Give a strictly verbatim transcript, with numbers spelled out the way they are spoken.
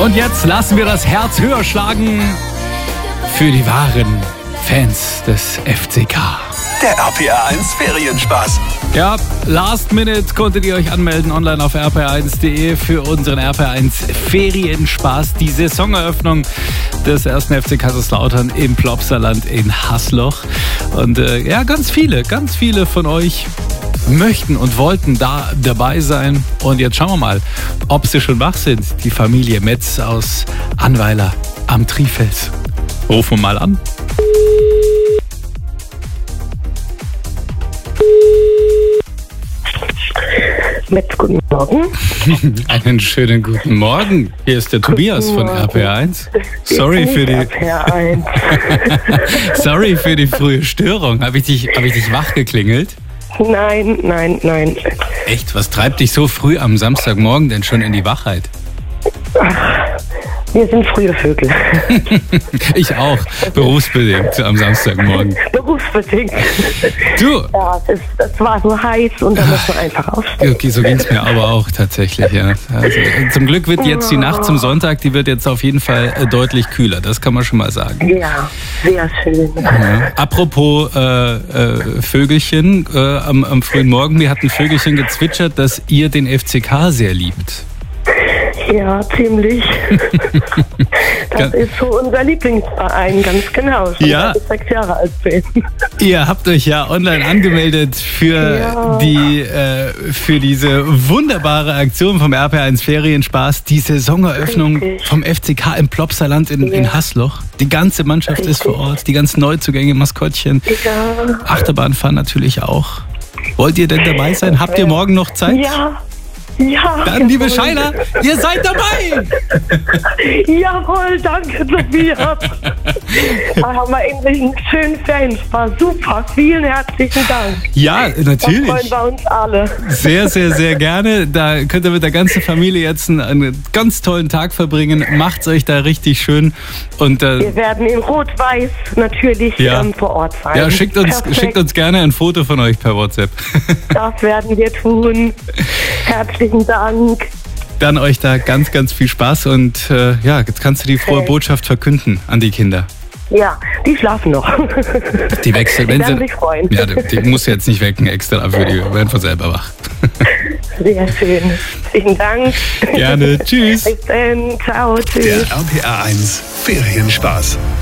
Und jetzt lassen wir das Herz höher schlagen für die wahren Fans des F C K. Der R P R eins Ferienspaß. Ja, last minute konntet ihr euch anmelden online auf r p r eins punkt d e für unseren R P R eins Ferienspaß. Die Saisoneröffnung des ersten F C Kaiserslautern im Plopsaland in Hasloch. Und äh, ja, ganz viele, ganz viele von euch möchten und wollten da dabei sein. Und jetzt schauen wir mal, ob sie schon wach sind. Die Familie Metz aus Annweiler am Trifels. Rufen wir mal an. Metz, guten Morgen. Einen schönen guten Morgen. Hier ist der Tobias von R P R eins. Sorry für die R P R eins. Sorry für die frühe Störung. Habe ich dich, habe ich dich wach geklingelt? Nein, nein, nein. Echt? Was treibt dich so früh am Samstagmorgen denn schon in die Wachheit? Wir sind frühe Vögel. Ich auch. Berufsbedingt am Samstagmorgen. Berufsbedingt. Du? Ja, es, es war so heiß und da muss man einfach aufstehen. Okay, so ging es mir aber auch tatsächlich, ja. Also, zum Glück wird jetzt die Nacht zum Sonntag, die wird jetzt auf jeden Fall äh, deutlich kühler. Das kann man schon mal sagen. Ja, sehr schön. Ja. Apropos äh, äh, Vögelchen, äh, am, am frühen Morgen, mir hat ein Vögelchen gezwitschert, dass ihr den F C K sehr liebt. Ja, ziemlich. Das ist so unser Lieblingsverein, ganz genau. Schon Ja. seit ich sechs Jahre alt bin. Ihr habt euch ja online angemeldet für Ja. die äh, für diese wunderbare Aktion vom R P R eins Ferienspaß, die Saisoneröffnung Richtig. vom F C K im Plopsaland in, in Ja. Hasloch. Die ganze Mannschaft ist Richtig. vor Ort, die ganzen Neuzugänge, Maskottchen, Ja. Achterbahnfahren natürlich auch. Wollt ihr denn dabei sein? Habt ihr morgen noch Zeit? Ja. Ja. Dann, liebe jawohl. Scheiner, ihr seid dabei! Jawohl, danke Tobias. Da haben wir endlich einen schönen Fanspaß. Super, vielen herzlichen Dank. Ja, Da freuen natürlich. wir uns alle. Sehr, sehr, sehr gerne. Da könnt ihr mit der ganzen Familie jetzt einen, einen ganz tollen Tag verbringen. Macht's euch da richtig schön. Und äh, Wir werden in Rot-Weiß natürlich Ja. ähm, vor Ort sein. ja, schickt uns, Perfekt. schickt uns gerne ein Foto von euch per WhatsApp. Das werden wir tun. Herzlichen Dank. Dann euch da ganz, ganz viel Spaß. Und äh, ja, jetzt kannst du die frohe Botschaft verkünden an die Kinder. Ja, die schlafen noch. Die wechseln, Die wenn werden sie. sich freuen. Ja, die, die muss jetzt nicht wecken extra für die, werden von selber wach. Sehr schön. Vielen Dank. Gerne. Tschüss. Bis dann. Ciao. Tschüss. Der R P R eins Ferienspaß.